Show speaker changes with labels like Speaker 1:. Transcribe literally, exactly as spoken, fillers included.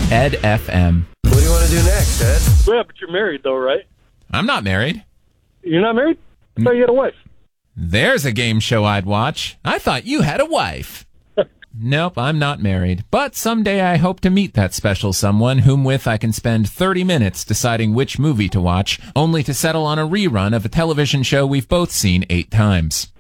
Speaker 1: Ed F M.
Speaker 2: What do you want to do next, Ed?
Speaker 3: Yeah, but you're married, though, right?
Speaker 1: I'm not married.
Speaker 3: You're not married? I thought you had a wife.
Speaker 1: There's a game show I'd watch. I thought you had a wife. Nope, I'm not married. But someday I hope to meet that special someone whom with I can spend thirty minutes deciding which movie to watch, only to settle on a rerun of a television show we've both seen eight times.